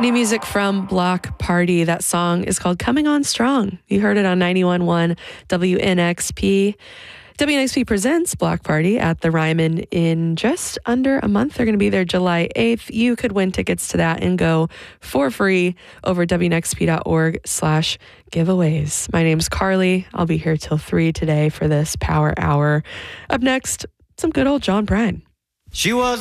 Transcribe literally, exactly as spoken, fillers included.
New music from Block Party. That song is called Coming On Strong. You heard it on ninety-one point one W N X P. W N X P presents Block Party at the Ryman in just under a month. They're going to be there July eighth. You could win tickets to that and go for free over W N X P dot org slash giveaways. My name's Carly. I'll be here till three today for this Power Hour. Up next, some good old John Prine. She was